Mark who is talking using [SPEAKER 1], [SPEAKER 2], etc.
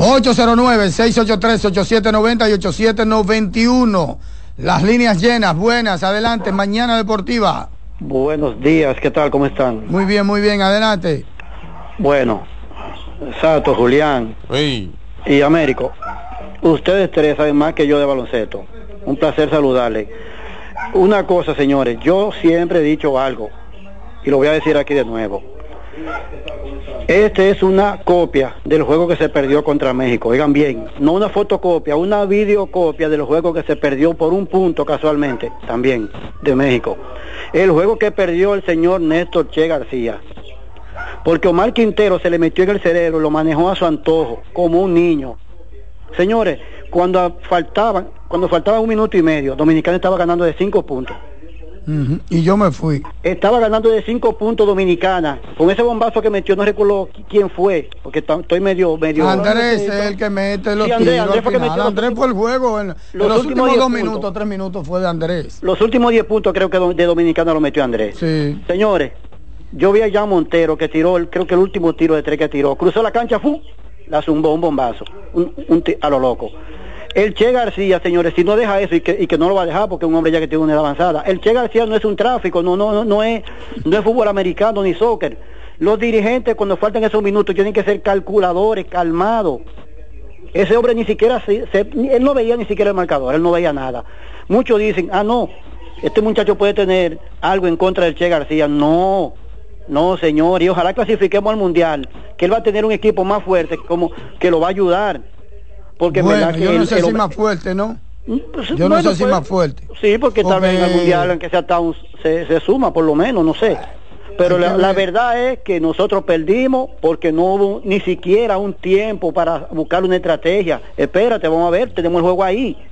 [SPEAKER 1] 809-683-8790 y 8791. Las líneas llenas, buenas, adelante, Mañana Deportiva.
[SPEAKER 2] Buenos días, ¿qué tal? ¿Cómo están?
[SPEAKER 1] Muy bien, adelante.
[SPEAKER 2] Bueno, Sato, Julián y Américo, ustedes tres saben más que yo de baloncesto. Un placer saludarles. Una cosa, señores, yo siempre he dicho algo, y lo voy a decir aquí de nuevo. Este es una copia del juego que se perdió contra México, oigan bien, no una fotocopia, una videocopia del juego que se perdió por un punto casualmente, también, de México. El juego que perdió el señor Néstor Che García, porque Omar Quintero se le metió en el cerebro, lo manejó a su antojo, como un niño. Señores, cuando faltaba 1 minuto y medio, Dominicana estaba ganando de 5 puntos.
[SPEAKER 1] Y yo me fui.
[SPEAKER 2] Estaba ganando de 5 puntos Dominicana. Con ese bombazo que metió, no recuerdo quién fue, porque estoy medio...
[SPEAKER 1] Andrés es el que mete los tiros. Andrés fue, Andrés fue el juego. En los últimos 2 minutos, 3 minutos fue de Andrés.
[SPEAKER 2] Los últimos 10 puntos creo que de Dominicana lo metió Andrés.
[SPEAKER 1] Sí.
[SPEAKER 2] Señores, yo vi a Jan Montero que tiró, creo que el último tiro de 3 que tiró. Cruzó la cancha, la zumbó un bombazo. A lo loco. El Che García, señores, si no deja eso y que no lo va a dejar porque es un hombre ya que tiene una edad avanzada. El Che García no es un tráfico, no es fútbol americano ni soccer. Los dirigentes cuando faltan esos minutos tienen que ser calculadores, calmados. Ese hombre ni siquiera él no veía ni siquiera el marcador, él no veía nada. Muchos dicen, no, este muchacho puede tener algo en contra del Che García. No, señor, y ojalá clasifiquemos al Mundial, que él va a tener un equipo más fuerte como que lo va a ayudar. Porque
[SPEAKER 1] bueno, yo no sé si más fuerte, ¿no?
[SPEAKER 2] Pues,
[SPEAKER 1] yo no sé si más fuerte.
[SPEAKER 2] Sí, porque tal vez en el Mundial, aunque sea se suma, por lo menos, no sé. Pero la verdad es que nosotros perdimos porque no hubo ni siquiera un tiempo para buscar una estrategia. Espérate, vamos a ver, tenemos el juego ahí.